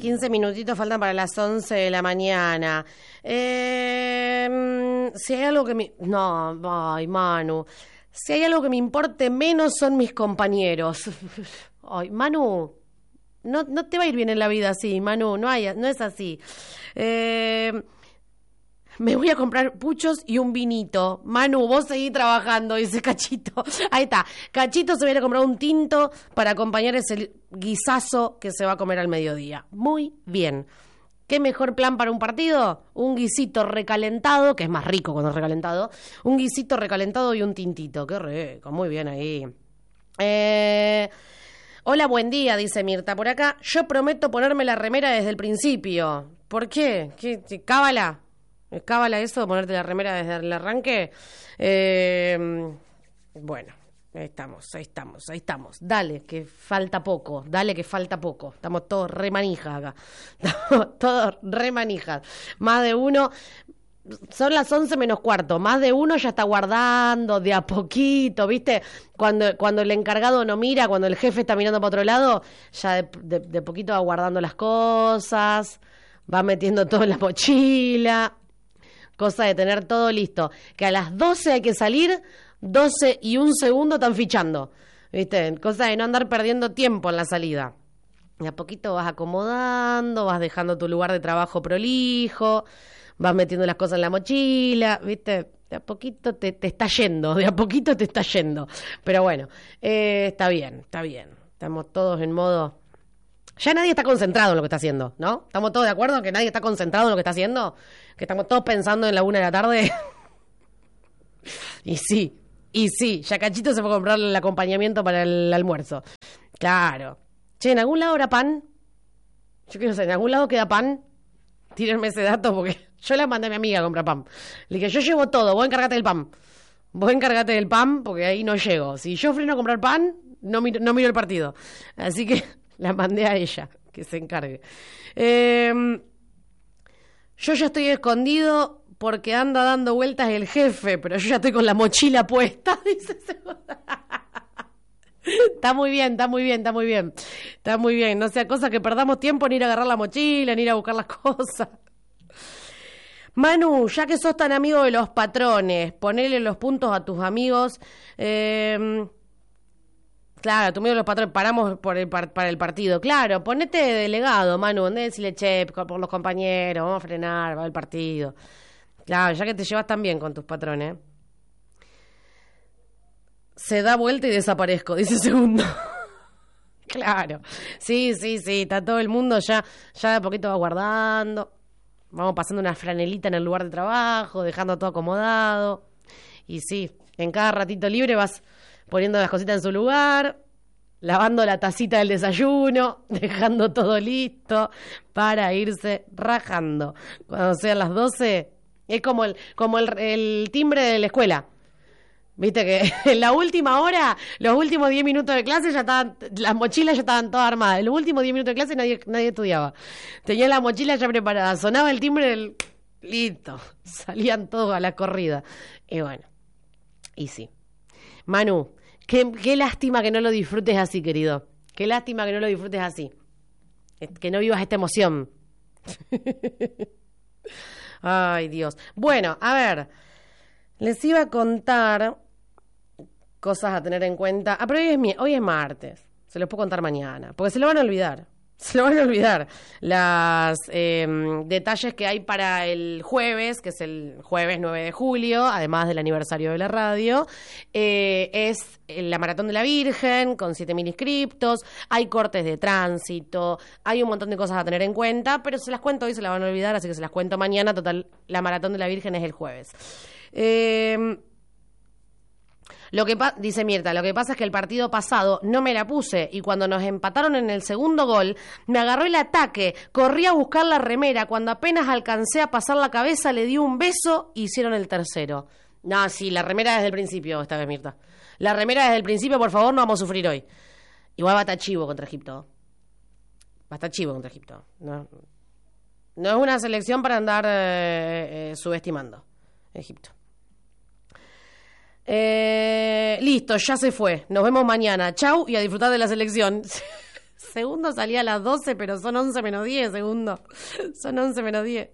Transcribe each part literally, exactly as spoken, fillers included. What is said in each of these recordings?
quince minutitos faltan para las once de la mañana. Eh, si hay algo que me... No, ay, Manu. Si hay algo que me importe menos son mis compañeros. Ay, Manu, no, no te va a ir bien en la vida así, Manu. No, hay, no es así. Eh... Me voy a comprar puchos y un vinito. Manu, vos seguí trabajando, dice Cachito. Ahí está. Cachito se viene a comprar un tinto para acompañar ese guisazo que se va a comer al mediodía. Muy bien. ¿Qué mejor plan para un partido? Un guisito recalentado, que es más rico cuando es recalentado. Un guisito recalentado y un tintito. Qué rico, muy bien ahí. Eh... Hola, buen día, dice Mirta. Por acá, yo prometo ponerme la remera desde el principio. ¿Por qué? ¿Qué? ¿Cábala? ¿Es cábala eso, ponerte la remera desde el arranque? Eh, bueno, ahí estamos, ahí estamos, ahí estamos. Dale, que falta poco, dale que falta poco. Estamos todos re manijas acá. Estamos todos re manijas. Más de uno, son las once menos cuarto, más de uno ya está guardando de a poquito, ¿viste? Cuando, cuando el encargado no mira, cuando el jefe está mirando para otro lado, ya de, de, de poquito va guardando las cosas, va metiendo todo en la mochila... Cosa de tener todo listo. Que a las doce hay que salir, doce y un segundo están fichando. ¿Viste? Cosa de no andar perdiendo tiempo en la salida. Y a poquito vas acomodando, vas dejando tu lugar de trabajo prolijo, vas metiendo las cosas en la mochila, ¿viste? De a poquito te, te está yendo, de a poquito te está yendo. Pero bueno, eh, está bien, está bien. Estamos todos en modo... Ya nadie está concentrado en lo que está haciendo, ¿no? ¿Estamos todos de acuerdo en que nadie está concentrado en lo que está haciendo? Que estamos todos pensando en la una de la tarde. Y sí, y sí, ya Cachito se fue a comprar el acompañamiento para el almuerzo. Claro. Che, ¿en algún lado habrá pan? Yo quiero saber, ¿en algún lado queda pan? Tírenme ese dato porque yo le mandé a mi amiga a comprar pan. Le dije, yo llevo todo, vos encárgate del pan. Vos encárgate del pan porque ahí no llego. Si yo freno a comprar pan, no miro, no miro el partido. Así que... La mandé a ella, que se encargue. Eh, yo ya estoy escondido porque anda dando vueltas el jefe, pero yo ya estoy con la mochila puesta, dice. Está muy bien, está muy bien, está muy bien. Está muy bien. No sea cosa que perdamos tiempo en ir a agarrar la mochila, en ir a buscar las cosas. Manu, ya que sos tan amigo de los patrones, ponele los puntos a tus amigos... Eh, Claro, tú mismo los patrones paramos por el par, para el partido. Claro, ponete de delegado, Manu, andá y decirle, che, por los compañeros, vamos a frenar, va el partido. Claro, ya que te llevas tan bien con tus patrones. Se da vuelta y desaparezco, dice segundo. Claro, sí, sí, sí, está todo el mundo ya, ya de a poquito va guardando. Vamos pasando una franelita en el lugar de trabajo, dejando todo acomodado. Y sí, en cada ratito libre vas... poniendo las cositas en su lugar, lavando la tacita del desayuno, dejando todo listo para irse rajando. Cuando sean las doce, es como el como el, el timbre de la escuela. Viste que en la última hora, los últimos diez minutos de clase ya estaban, las mochilas ya estaban todas armadas. En los últimos diez minutos de clase nadie, nadie estudiaba. Tenía la mochila ya preparada, sonaba el timbre del... Listo, salían todos a la corrida. Y bueno, y sí. Manu, qué, qué lástima que no lo disfrutes así, querido. Qué lástima que no lo disfrutes así. Que no vivas esta emoción. Ay, Dios. Bueno, a ver. Les iba a contar cosas a tener en cuenta. Ah, pero hoy es, mi, hoy es martes. Se los puedo contar mañana. Porque se lo van a olvidar. Se lo van a olvidar. Los eh, detalles que hay para el jueves, que es el jueves nueve de julio, además del aniversario de la radio, eh, es la Maratón de la Virgen, con siete mil inscriptos, hay cortes de tránsito, hay un montón de cosas a tener en cuenta, pero se las cuento hoy, se las van a olvidar, así que se las cuento mañana. Total, la Maratón de la Virgen es el jueves. Eh... Lo que pa- dice Mirta, lo que pasa es que el partido pasado no me la puse y cuando nos empataron en el segundo gol, me agarró el ataque, corrí a buscar la remera, cuando apenas alcancé a pasar la cabeza le di un beso y hicieron el tercero. No, sí, la remera desde el principio esta vez, Mirta. La remera desde el principio, por favor, no vamos a sufrir hoy. Igual va a estar chivo contra Egipto. Va a estar chivo contra Egipto. No, no es una selección para andar eh, eh, subestimando Egipto. Eh, listo, ya se fue. Nos vemos mañana. Chau y a disfrutar de la selección. Segundo salía a las doce, pero son once menos diez, segundo. Son once menos diez.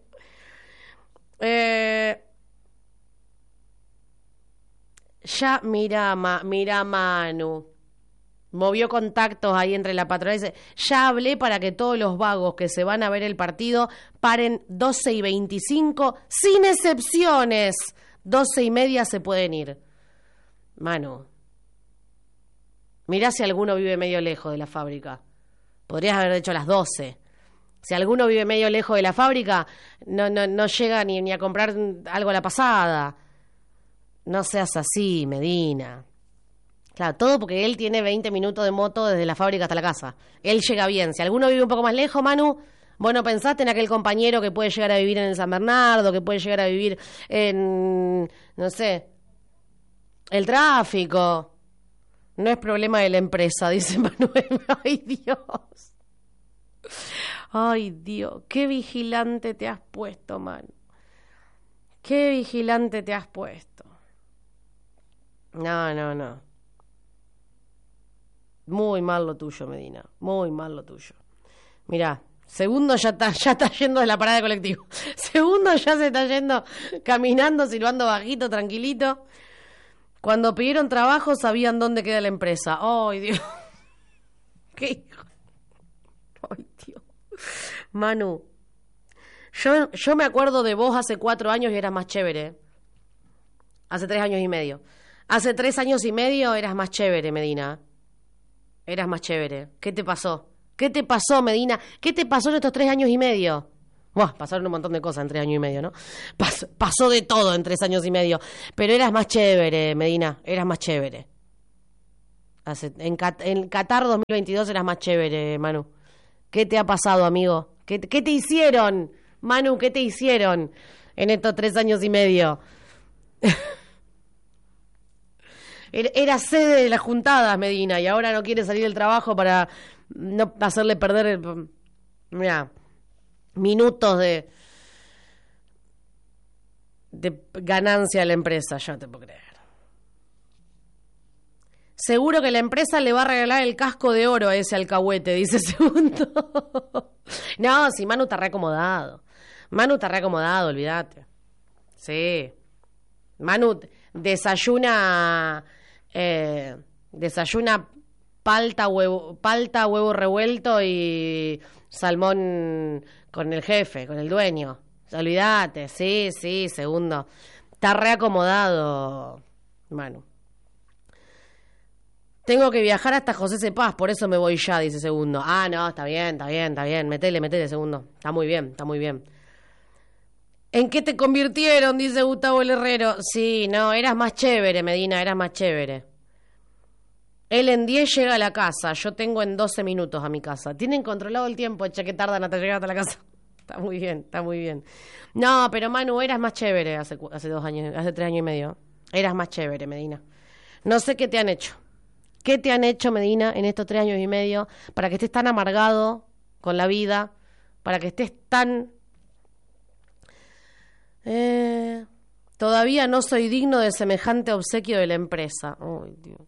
Eh... Ya, mira, ma, mira Manu. Movió contactos ahí entre la patrona y dice, ya hablé para que todos los vagos que se van a ver el partido paren doce y veinticinco, sin excepciones. doce y media se pueden ir. Manu, mirá si alguno vive medio lejos de la fábrica. Podrías haber hecho las doce. Si alguno vive medio lejos de la fábrica, no, no, no llega ni, ni a comprar algo a la pasada. No seas así, Medina. Claro, todo porque él tiene veinte minutos de moto desde la fábrica hasta la casa. Él llega bien. Si alguno vive un poco más lejos, Manu, vos no pensaste en aquel compañero que puede llegar a vivir en San Bernardo, que puede llegar a vivir en, no sé, el tráfico. No es problema de la empresa, dice Manuel. Ay, Dios. Ay, Dios. Qué vigilante te has puesto, Manu. Qué vigilante te has puesto. No, no, no. Muy mal lo tuyo, Medina. Muy mal lo tuyo. Mirá, segundo ya está, ya está yendo de la parada de colectivo. Segundo ya se está yendo caminando, silbando bajito, tranquilito. Cuando pidieron trabajo sabían dónde queda la empresa. ¡Ay, Dios! ¡Qué hijo! ¡Ay, Dios! Manu, yo, yo me acuerdo de vos hace cuatro años y eras más chévere. Hace tres años y medio. Hace tres años y medio eras más chévere, Medina. Eras más chévere. ¿Qué te pasó? ¿Qué te pasó, Medina? ¿Qué te pasó en estos tres años y medio? Buah, pasaron un montón de cosas en tres años y medio, ¿no? Pas, pasó de todo en tres años y medio. Pero eras más chévere, Medina. Eras más chévere. Hace, en, en Qatar dos mil veintidós eras más chévere, Manu. ¿Qué te ha pasado, amigo? ¿Qué, qué te hicieron, Manu? ¿Qué te hicieron en estos tres años y medio? Era sede de las juntadas, Medina, y ahora no quiere salir del trabajo para no hacerle perder, mira, minutos de de ganancia a la empresa. Yo no te puedo creer. Seguro que la empresa le va a regalar el casco de oro a ese alcahuete, dice Segundo. No, si Manu está reacomodado. Manu está reacomodado, olvídate. Sí. Manu desayuna... Eh, desayuna palta huevo, palta, huevo revuelto y salmón con el jefe, con el dueño. Olvídate, sí, sí, Segundo. Está reacomodado, Manu. Tengo que viajar hasta José Cepaz, por eso me voy ya, dice Segundo. Ah, no, está bien, está bien, está bien. Metele, metele, Segundo. Está muy bien, está muy bien. ¿En qué te convirtieron? Dice Gustavo el Herrero. Sí, no, eras más chévere, Medina, eras más chévere. Él en diez llega a la casa, yo tengo en doce minutos a mi casa. Tienen controlado el tiempo, che, que tardan hasta llegar hasta la casa. Está muy bien, está muy bien. No, pero Manu, eras más chévere hace, hace dos años, hace tres años y medio. Eras más chévere, Medina. No sé qué te han hecho. ¿Qué te han hecho, Medina, en estos tres años y medio para que estés tan amargado con la vida, para que estés tan... Eh, todavía no soy digno de semejante obsequio de la empresa. Ay, Dios.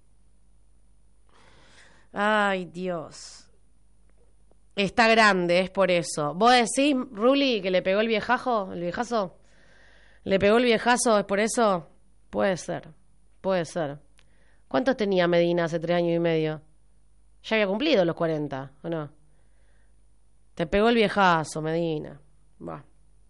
Ay, Dios. Está grande, es por eso. ¿Vos decís, Ruli, que le pegó el viejazo? ¿El viejazo? ¿Le pegó el viejazo? ¿Es por eso? Puede ser, puede ser. ¿Cuántos tenía Medina hace tres años y medio? Ya había cumplido los cuarenta, ¿o no? Te pegó el viejazo, Medina. Va.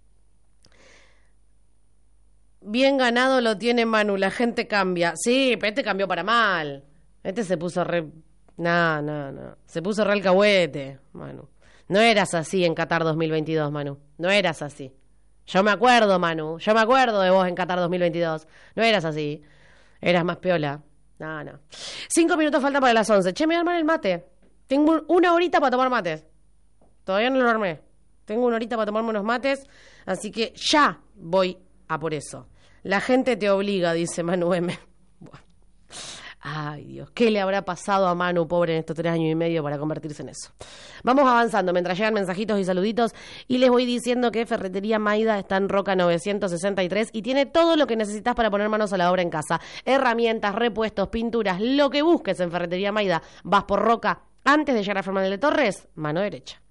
Bien ganado lo tiene Manu, la gente cambia. Sí, pero este cambió para mal. Este se puso re... No, no, no. Se puso re alcahuete, Manu. No eras así en Qatar dos mil veintidós, Manu. No eras así. Yo me acuerdo, Manu. Yo me acuerdo de vos en Qatar dos mil veintidós. No eras así. Eras más piola. No, no. Cinco minutos falta para las once. Che, me voy a armar el mate. Tengo una horita para tomar mates. Todavía no lo armé. Tengo una horita para tomarme unos mates. Así que ya voy a por eso. La gente te obliga, dice Manu M. Bueno. Ay, Dios, ¿qué le habrá pasado a Manu, pobre, en estos tres años y medio para convertirse en eso? Vamos avanzando mientras llegan mensajitos y saluditos y les voy diciendo que Ferretería Maida está en Roca novecientos sesenta y tres y tiene todo lo que necesitas para poner manos a la obra en casa. Herramientas, repuestos, pinturas, lo que busques en Ferretería Maida. Vas por Roca antes de llegar a Fernández de Torres, mano derecha.